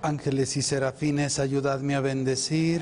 Ángeles y serafines, ayudadme a bendecir.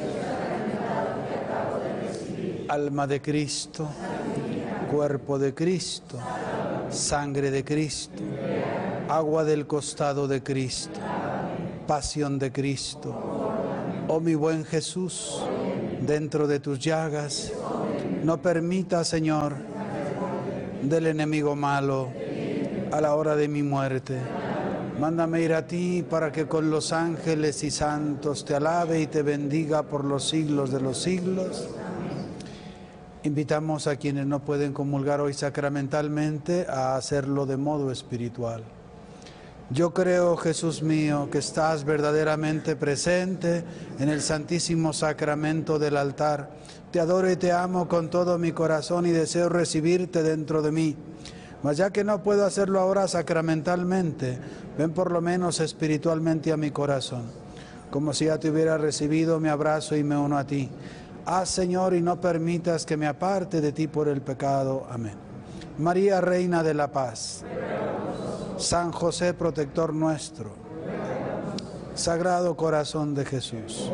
Alma de Cristo, cuerpo de Cristo, sangre de Cristo, agua del costado de Cristo, pasión de Cristo. Oh mi buen Jesús, dentro de tus llagas, no permita, Señor, del enemigo malo a la hora de mi muerte. Mándame ir a ti para que con los ángeles y santos te alabe y te bendiga por los siglos de los siglos. Invitamos a quienes no pueden comulgar hoy sacramentalmente a hacerlo de modo espiritual. Yo creo, Jesús mío, que estás verdaderamente presente en el Santísimo Sacramento del altar. Te adoro y te amo con todo mi corazón y deseo recibirte dentro de mí. Mas ya que no puedo hacerlo ahora sacramentalmente, ven por lo menos espiritualmente a mi corazón. Como si ya te hubiera recibido, me abrazo y me uno a ti. Haz, Señor, y no permitas que me aparte de ti por el pecado. Amén. María, Reina de la Paz. San José, protector nuestro. Sagrado Corazón de Jesús.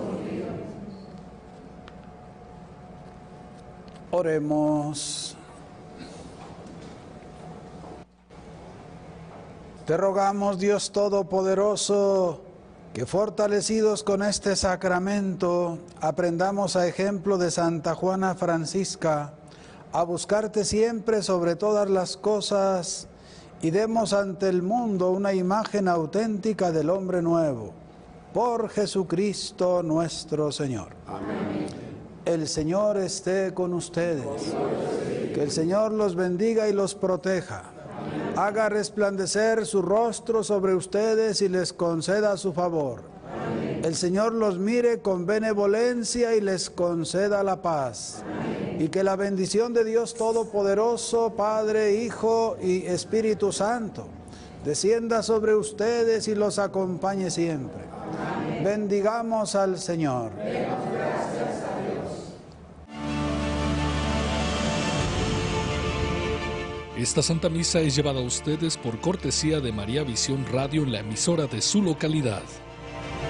Oremos. Te rogamos, Dios Todopoderoso, que fortalecidos con este sacramento, aprendamos a ejemplo de Santa Juana Francisca, a buscarte siempre sobre todas las cosas y demos ante el mundo una imagen auténtica del hombre nuevo. Por Jesucristo nuestro Señor. Amén. El Señor esté con ustedes. Que el Señor los bendiga y los proteja. Haga resplandecer su rostro sobre ustedes y les conceda su favor. Amén. El Señor los mire con benevolencia y les conceda la paz. Amén. Y que la bendición de Dios Todopoderoso, Padre, Hijo y Espíritu Santo, descienda sobre ustedes y los acompañe siempre. Amén. Bendigamos al Señor. Esta Santa Misa es llevada a ustedes por cortesía de María Visión Radio en la emisora de su localidad.